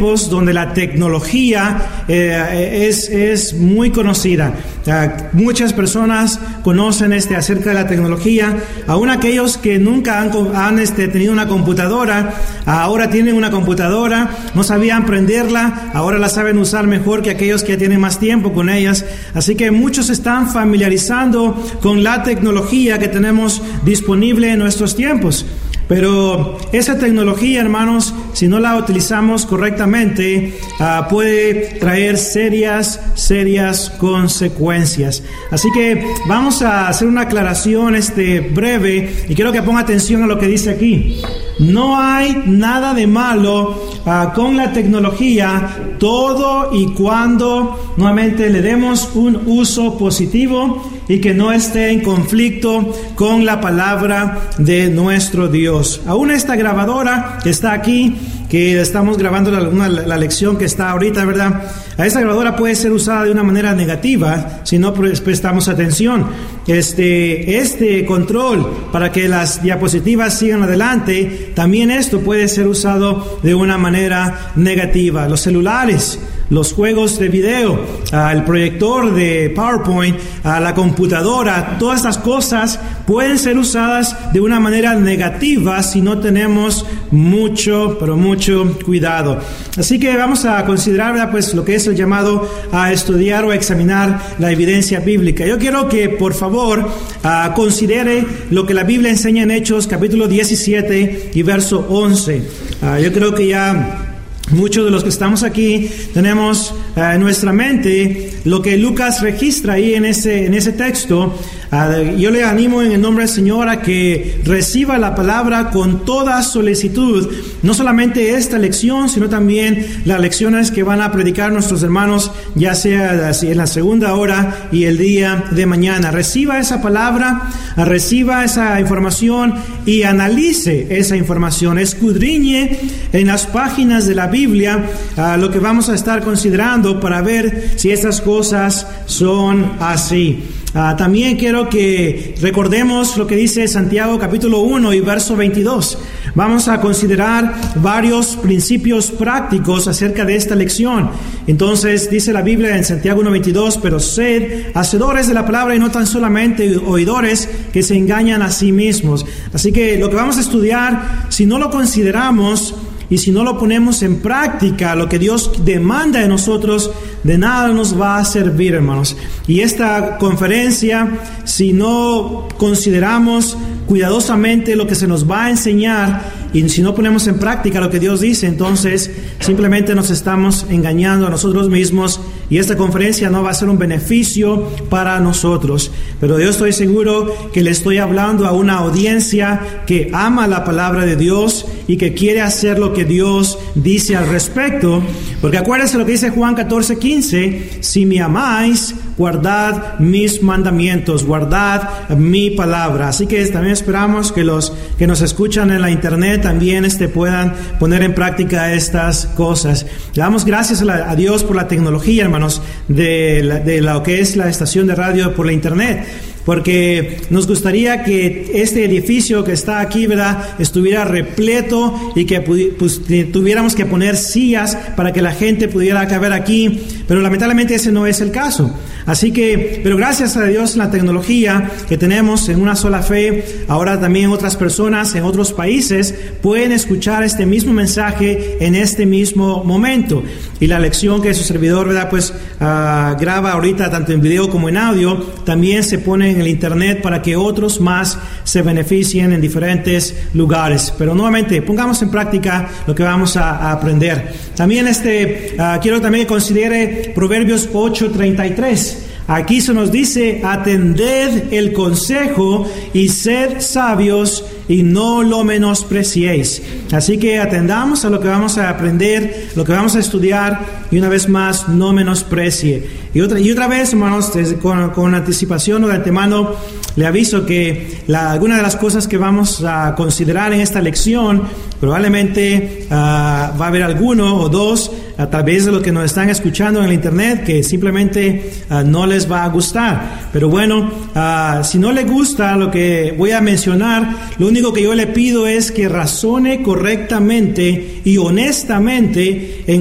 tiempos donde la tecnología es muy conocida. Muchas personas conocen acerca de la tecnología. Aún aquellos que nunca han tenido una computadora, ahora tienen una computadora, no sabían prenderla, ahora la saben usar mejor que aquellos que ya tienen más tiempo con ellas. Así que muchos se están familiarizando con la tecnología que tenemos disponible en nuestros tiempos. Pero esa tecnología, hermanos, si no la utilizamos correctamente, puede traer serias consecuencias. Así que vamos a hacer una aclaración breve, y quiero que ponga atención a lo que dice aquí. No hay nada de malo con la tecnología, todo y cuando nuevamente le demos un uso positivo y que no esté en conflicto con la palabra de nuestro Dios. Aún esta grabadora que está aquí, que estamos grabando la lección que está ahorita, ¿verdad? A esta grabadora puede ser usada de una manera negativa si no prestamos atención. Este control para que las diapositivas sigan adelante, también esto puede ser usado de una manera negativa. Los celulares, los juegos de video, el proyector de PowerPoint, la computadora, todas estas cosas pueden ser usadas de una manera negativa si no tenemos mucho cuidado. Así que vamos a considerar, ¿verdad?, pues lo que es el llamado a estudiar o a examinar la evidencia bíblica. Yo quiero que por favor considere lo que la Biblia enseña en Hechos capítulo 17 y verso 11. Yo creo que ya muchos de los que estamos aquí tenemos en nuestra mente lo que Lucas registra ahí en ese texto. Yo le animo en el nombre del Señor a que reciba la palabra con toda solicitud, no solamente esta lección, sino también las lecciones que van a predicar nuestros hermanos, ya sea en la segunda hora y el día de mañana. Reciba esa palabra, reciba esa información y analice esa información, escudriñe en las páginas de la Biblia lo que vamos a estar considerando para ver si estas cosas son así. También quiero que recordemos lo que dice Santiago capítulo 1 y verso 22. Vamos a considerar varios principios prácticos acerca de esta lección. Entonces dice la Biblia en Santiago 1:22, pero sed hacedores de la palabra y no tan solamente oidores que se engañan a sí mismos. Así que lo que vamos a estudiar, si no lo consideramos y si no lo ponemos en práctica, lo que Dios demanda de nosotros, de nada nos va a servir, hermanos. Y esta conferencia, si no consideramos cuidadosamente lo que se nos va a enseñar y si no ponemos en práctica lo que Dios dice, entonces simplemente nos estamos engañando a nosotros mismos y esta conferencia no va a ser un beneficio para nosotros. Pero yo estoy seguro que le estoy hablando a una audiencia que ama la palabra de Dios y que quiere hacer lo que Dios dice al respecto. Porque acuérdense lo que dice Juan 14:15, si me amáis, guardad mis mandamientos, guardad mi palabra. Así que también esperamos que los que nos escuchan en la internet también puedan poner en práctica estas cosas. Le damos gracias a Dios por la tecnología, hermanos, de lo que es la estación de radio por la internet. Porque nos gustaría que este edificio que está aquí, ¿verdad?, estuviera repleto y que tuviéramos que poner sillas para que la gente pudiera caber aquí, pero lamentablemente ese no es el caso. Así que, pero gracias a Dios la tecnología que tenemos en Una Sola Fe, ahora también otras personas en otros países pueden escuchar este mismo mensaje en este mismo momento. Y la lección que su servidor, ¿verdad?, pues graba ahorita tanto en video como en audio, también se pone en el internet para que otros más se beneficien en diferentes lugares. Pero nuevamente, pongamos en práctica lo que vamos a aprender. También quiero también que considere Proverbios 8:33. Aquí se nos dice, atended el consejo y sed sabios y no lo menospreciéis. Así que atendamos a lo que vamos a aprender, lo que vamos a estudiar, y una vez más, no menosprecie. Y otra vez, hermanos, con anticipación o de antemano, le aviso que alguna de las cosas que vamos a considerar en esta lección, probablemente va a haber alguno o dos, a través de lo que nos están escuchando en el internet, que simplemente no les va a gustar. Pero bueno, si no le gusta lo que voy a mencionar, lo único que yo le pido es que razone correctamente y honestamente en